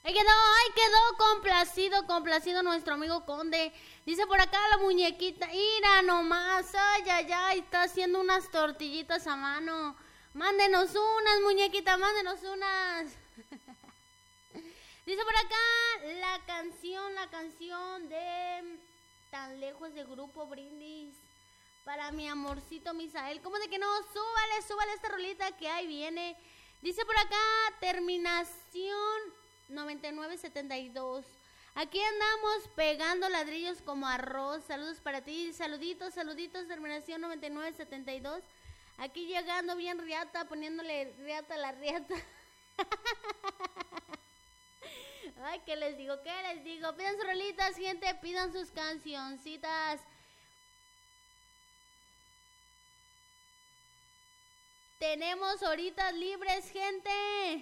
Complacido nuestro amigo Conde. Dice por acá la muñequita, mira nomás, ay, está haciendo unas tortillitas a mano. Mándenos unas, muñequita, mándenos unas. Dice por acá la canción de Tan Lejos de Grupo Brindis. Para mi amorcito Misael. ¿Cómo de que no? Súbale esta rolita que ahí viene. Dice por acá, terminación 9972. Aquí andamos pegando ladrillos como arroz. Saludos para ti. Saluditos, terminación 9972. Aquí llegando bien riata, poniéndole riata a la riata. Ay, ¿qué les digo? Pidan sus rolitas, gente, pidan sus cancioncitas. Tenemos horitas libres, gente.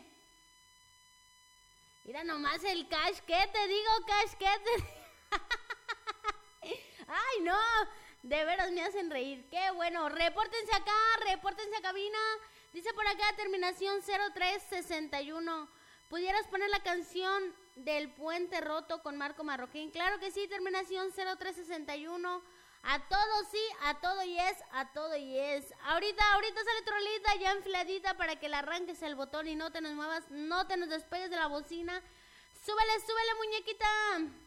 Mira nomás el cash, ¿qué te digo, cash? ¿Qué te... Ay, no, de veras me hacen reír. Qué bueno, repórtense acá, repórtense a cabina. Dice por acá, terminación 0361. ¿Pudieras poner la canción del Puente Roto con Marco Marroquín? Claro que sí, terminación 0361. A todo sí, a todo yes. Ahorita sale trolita ya enfiladita para que le arranques el botón y no te nos muevas, no te nos despegues de la bocina. Súbele, muñequita.